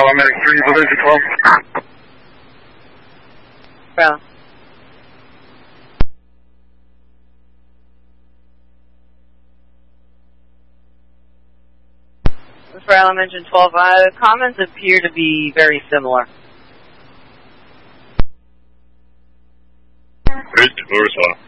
Medic 3, Valencia 12. Brown. For Alum Engine 12, comments appear to be very similar. Great, Florida.